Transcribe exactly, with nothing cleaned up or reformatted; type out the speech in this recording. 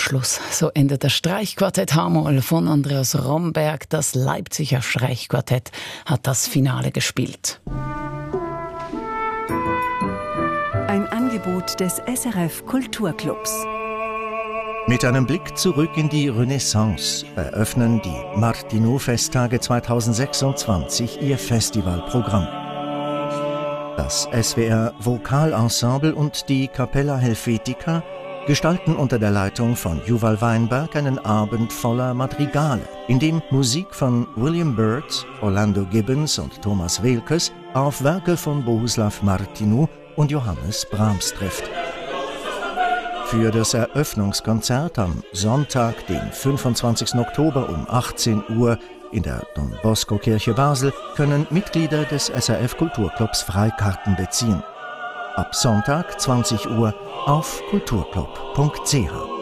Schluss. So endet das Streichquartett H-Moll von Andreas Romberg. Das Leipziger Streichquartett hat das Finale gespielt. Ein Angebot des S R F Kulturclubs. Mit einem Blick zurück in die Renaissance eröffnen die Martineau-Festtage zweitausendsechsundzwanzig ihr Festivalprogramm. Das S W R Vokalensemble und die Capella Helvetica gestalten unter der Leitung von Juval Weinberg einen Abend voller Madrigale, in dem Musik von William Byrd, Orlando Gibbons und Thomas Weelkes auf Werke von Bohuslav Martineau und Johannes Brahms trifft. Für das Eröffnungskonzert am Sonntag, den fünfundzwanzigsten Oktober um achtzehn Uhr in der Don Bosco Kirche Basel, können Mitglieder des S R F Kulturclubs Freikarten beziehen. Ab Sonntag zwanzig Uhr auf kulturclub punkt c h.